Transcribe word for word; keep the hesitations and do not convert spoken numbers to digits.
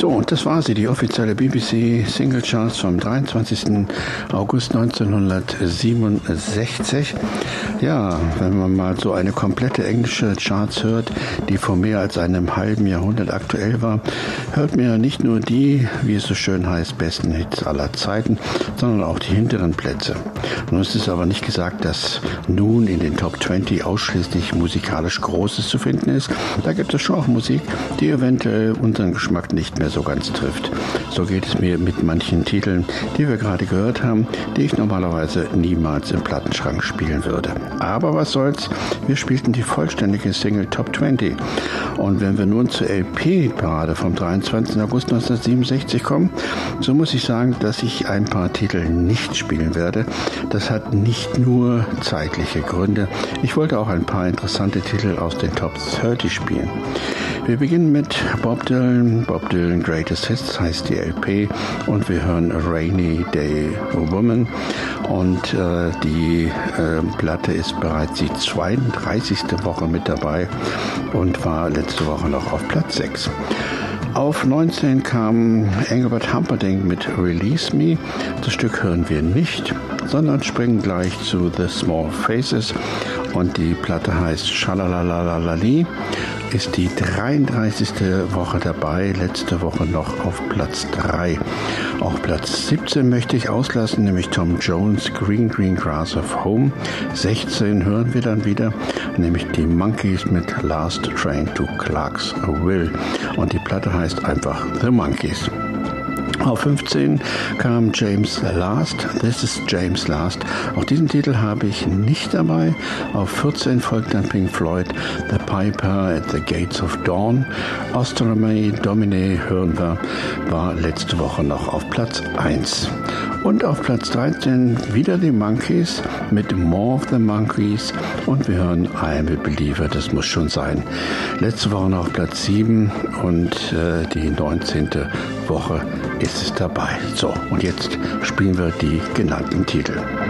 So, und das war sie, die offizielle B B C Single Charts vom dreiundzwanzigsten August neunzehnhundertsiebenundsechzig. Ja, wenn man mal so eine komplette englische Charts hört, die vor mehr als einem halben Jahrhundert aktuell war, hört man ja nicht nur die, wie es so schön heißt, besten Hits aller Zeiten, sondern auch die hinteren Plätze. Nun ist es aber nicht gesagt, dass nun in den Top zwanzig ausschließlich musikalisch Großes zu finden ist. Da gibt es schon auch Musik, die eventuell unseren Geschmack nicht mehr so ganz trifft. So geht es mir mit manchen Titeln, die wir gerade gehört haben, die ich normalerweise niemals im Plattenschrank spielen würde. Aber was soll's, wir spielten die vollständige Single Top zwanzig. Und wenn wir nun zur L P-Parade vom dreiundzwanzigsten August neunzehnhundertsiebenundsechzig kommen, so muss ich sagen, dass ich ein paar Titel nicht spielen werde. Das hat nicht nur zeitliche Gründe. Ich wollte auch ein paar interessante Titel aus den Top dreißig spielen. Wir beginnen mit Bob Dylan. Bob Dylan Greatest Hits heißt die L P und wir hören A Rainy Day Woman und äh, die äh, Platte ist bereits die zweiunddreißigste Woche mit dabei und war letzte Woche noch auf Platz sechs. Auf neunzehn kam Engelbert Humperdinck mit Release Me. Das Stück hören wir nicht, sondern springen gleich zu The Small Faces und die Platte heißt Schalalalalali, ist die dreiunddreißigste Woche dabei, letzte Woche noch auf Platz drei. Auch Platz siebzehn möchte ich auslassen, nämlich Tom Jones Green Green Grass of Home. sechzehn hören wir dann wieder, nämlich die Monkees mit Last Train to Clarksville und die Platte heißt einfach The Monkees. Auf fünfzehn kam James Last, This is James Last. Auch diesen Titel habe ich nicht dabei. Auf vierzehn folgt dann Pink Floyd, The Piper at the Gates of Dawn. Astronomy Domine hören wir, war letzte Woche noch auf Platz eins. Und auf Platz dreizehn wieder die Monkees mit More of the Monkees und wir hören I Am a Believer, das muss schon sein. Letzte Woche noch auf Platz sieben und äh, die neunzehnte Woche ist es dabei. So, und jetzt spielen wir die genannten Titel.